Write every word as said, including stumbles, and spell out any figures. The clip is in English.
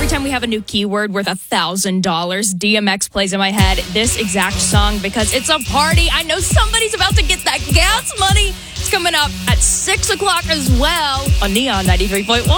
time we have a new keyword worth a thousand dollars, D M X plays in my head this exact song because it's a party. I know somebody's about to get that gas money. It's coming up at six o'clock as well on Neon ninety-three point one.